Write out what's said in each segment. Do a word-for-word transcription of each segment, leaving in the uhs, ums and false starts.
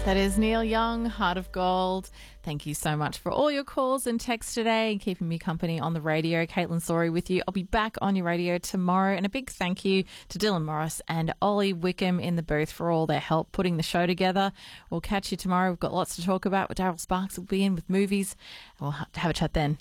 That is Neil Young, Heart of Gold. Thank you so much for all your calls and texts today and keeping me company on the radio. Caitlin Sorry with you. I'll be back on your radio tomorrow. And a big thank you to Dylan Morris and Ollie Wickham in the booth for all their help putting the show together. We'll catch you tomorrow. We've got lots to talk about. Daryl Sparks will be in with movies. We'll have a chat then.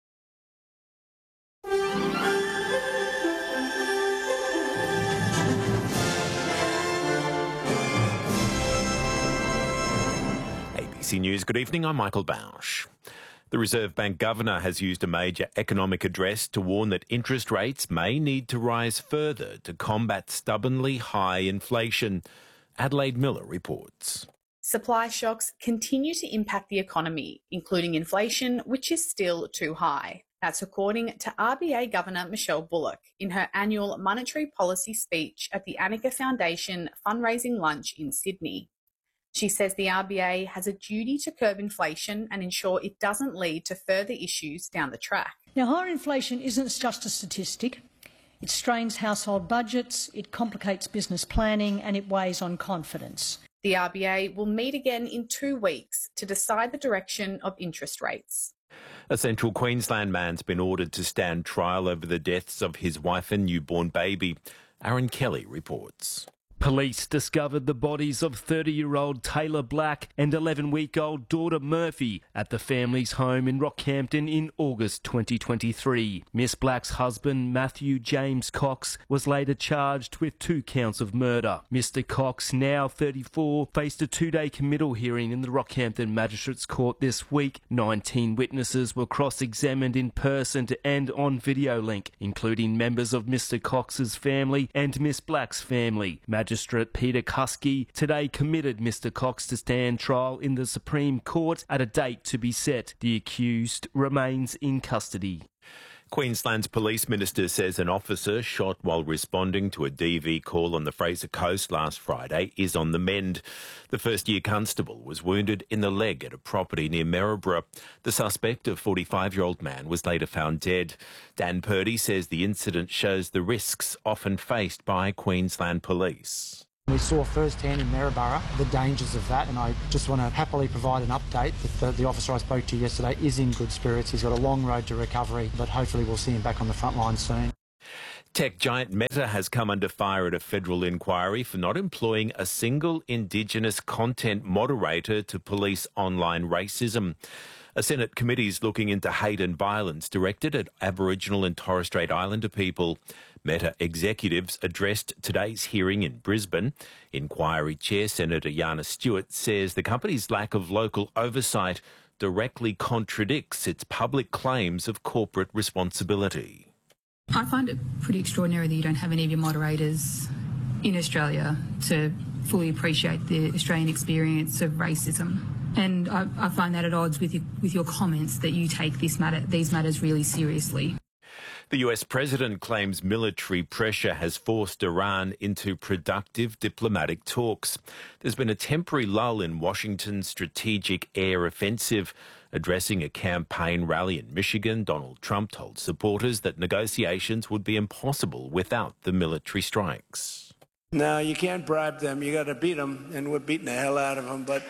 A B C News, good evening, I'm Michael Bausch. The Reserve Bank Governor has used a major economic address to warn that interest rates may need to rise further to combat stubbornly high inflation. Adelaide Miller reports. Supply shocks continue to impact the economy, including inflation, which is still too high. That's according to R B A Governor Michelle Bullock in her annual monetary policy speech at the Annika Foundation fundraising lunch in Sydney. She says the R B A has a duty to curb inflation and ensure it doesn't lead to further issues down the track. Now, higher inflation isn't just a statistic. It strains household budgets, it complicates business planning, and it weighs on confidence. The R B A will meet again in two weeks to decide the direction of interest rates. A central Queensland man's been ordered to stand trial over the deaths of his wife and newborn baby. Aaron Kelly reports. Police discovered the bodies of thirty-year-old Taylor Black and eleven-week-old daughter Murphy at the family's home in Rockhampton in August twenty twenty-three. Miss Black's husband, Matthew James Cox, was later charged with two counts of murder. Mister Cox, now thirty-four, faced a two-day committal hearing in the Rockhampton Magistrates Court this week. nineteen witnesses were cross-examined in person and on video link, including members of Mister Cox's family and Miss Black's family. Magistrate Peter Kusky today committed Mister Cox to stand trial in the Supreme Court at a date to be set. The accused remains in custody. Queensland's police minister says an officer shot while responding to a D V call on the Fraser Coast last Friday is on the mend. The first-year constable was wounded in the leg at a property near Maryborough. The suspect, a forty-five-year-old man, was later found dead. Dan Purdy says the incident shows the risks often faced by Queensland police. We saw firsthand in Maryborough the dangers of that, and I just want to happily provide an update that the, the officer I spoke to yesterday is in good spirits. He's got a long road to recovery, but hopefully we'll see him back on the front line soon. Tech giant Meta has come under fire at a federal inquiry for not employing a single Indigenous content moderator to police online racism. A Senate committee is looking into hate and violence directed at Aboriginal and Torres Strait Islander people. Meta executives addressed today's hearing in Brisbane. Inquiry Chair Senator Yana Stewart says the company's lack of local oversight directly contradicts its public claims of corporate responsibility. I find it pretty extraordinary that you don't have any of your moderators in Australia to fully appreciate the Australian experience of racism. And I, I find that at odds with your, with your comments that you take this matter, these matters really seriously. The U S president claims military pressure has forced Iran into productive diplomatic talks. There's been a temporary lull in Washington's strategic air offensive. Addressing a campaign rally in Michigan, Donald Trump told supporters that negotiations would be impossible without the military strikes. No, you can't bribe them. You got to beat them, and we're beating the hell out of them. But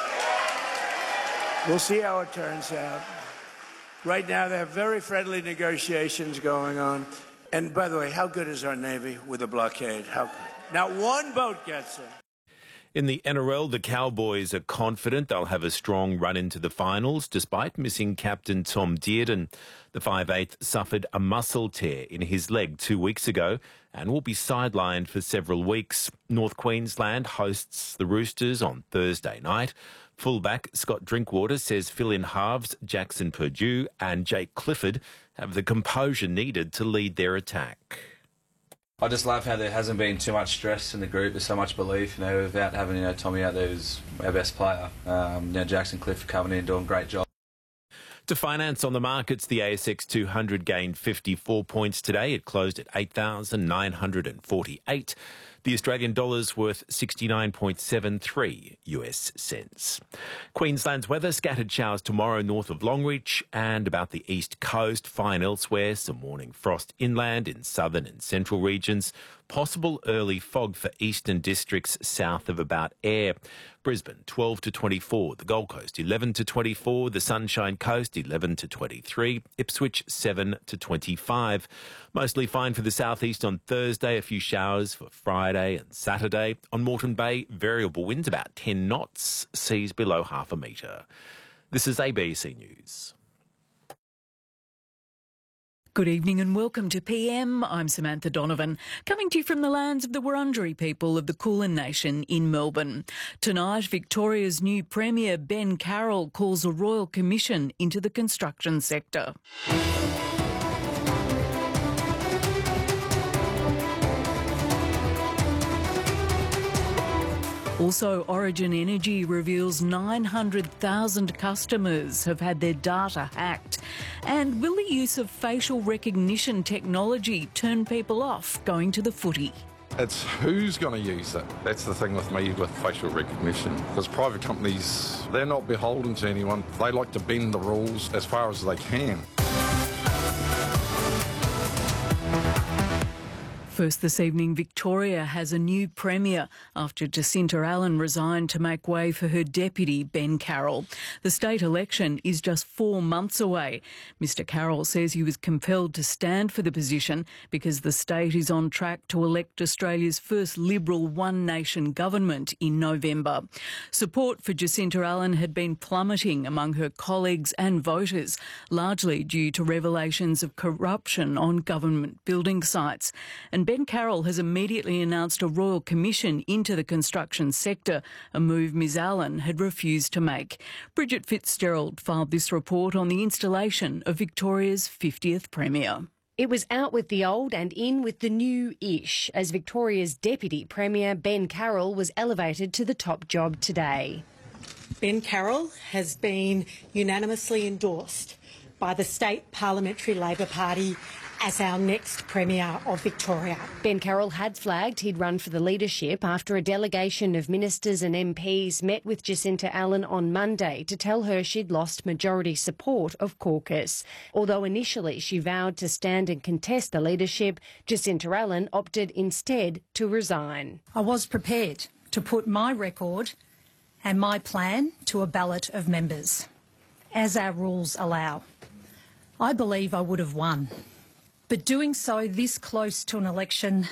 we'll see how it turns out. Right now, there are very friendly negotiations going on. And by the way, how good is our Navy with a blockade? How good? Not one boat gets it. In the N R L, the Cowboys are confident they'll have a strong run into the finals despite missing captain Tom Dearden. The five eighth suffered a muscle tear in his leg two weeks ago and will be sidelined for several weeks. North Queensland hosts the Roosters on Thursday night. Fullback Scott Drinkwater says fill-in halves Jackson Purdue and Jake Clifford have the composure needed to lead their attack. I just love how there hasn't been too much stress in the group. There's so much belief, you know, without having, you know, Tommy out there who's our best player. Um, you know, Jackson Clifford coming in doing a great job. To finance on the markets, the A S X two hundred gained fifty-four points today. It closed at eight thousand nine hundred forty-eight. The Australian dollar's worth sixty-nine point seven three U S cents. Queensland's weather, scattered showers tomorrow north of Longreach and about the east coast. Fine elsewhere, some morning frost inland in southern and central regions. Possible early fog for eastern districts south of about Ayr. Brisbane twelve to twenty-four, the Gold Coast eleven to twenty-four, the Sunshine Coast eleven to twenty-three, Ipswich seven to twenty-five. Mostly fine for the southeast on Thursday, a few showers for Friday and Saturday. On Moreton Bay, variable winds about ten knots, seas below half a metre. This is A B C News. Good evening and welcome to P M. I'm Samantha Donovan, coming to you from the lands of the Wurundjeri people of the Kulin Nation in Melbourne. Tonight, Victoria's new Premier Ben Carroll calls a royal commission into the construction sector. Also, Origin Energy reveals nine hundred thousand customers have had their data hacked. And will the use of facial recognition technology turn people off going to the footy? It's who's going to use it. That's the thing with me with facial recognition. Because private companies, they're not beholden to anyone. They like to bend the rules as far as they can. First this evening, Victoria has a new Premier after Jacinta Allen resigned to make way for her deputy, Ben Carroll. The state election is just four months away. Mister Carroll says he was compelled to stand for the position because the state is on track to elect Australia's first Liberal One Nation government in November. Support for Jacinta Allen had been plummeting among her colleagues and voters, largely due to revelations of corruption on government building sites. And Ben Carroll has immediately announced a royal commission into the construction sector, a move Ms Allen had refused to make. Bridget Fitzgerald filed this report on the installation of Victoria's fiftieth Premier. It was out with the old and in with the new-ish as Victoria's Deputy Premier Ben Carroll was elevated to the top job today. Ben Carroll has been unanimously endorsed by the State Parliamentary Labor Party as our next Premier of Victoria. Ben Carroll had flagged he'd run for the leadership after a delegation of ministers and M Ps met with Jacinta Allen on Monday to tell her she'd lost majority support of caucus. Although initially she vowed to stand and contest the leadership, Jacinta Allen opted instead to resign. I was prepared to put my record and my plan to a ballot of members, as our rules allow. I believe I would have won. But doing so this close to an election